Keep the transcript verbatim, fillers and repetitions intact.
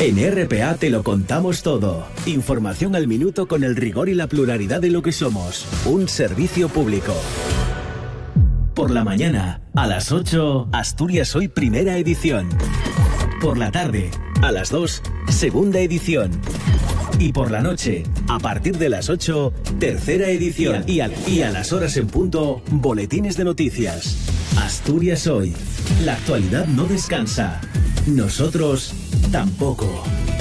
En R P A te lo contamos todo. Información al minuto con el rigor y la pluralidad de lo que somos. Un servicio público. Por la mañana, a las ocho, Asturias Hoy, primera edición. Por la tarde, a las dos, segunda edición. Y por la noche, a partir de las ocho, tercera edición. Y a, y a las horas en punto, boletines de noticias. Asturias Hoy. La actualidad no descansa. Nosotros tampoco.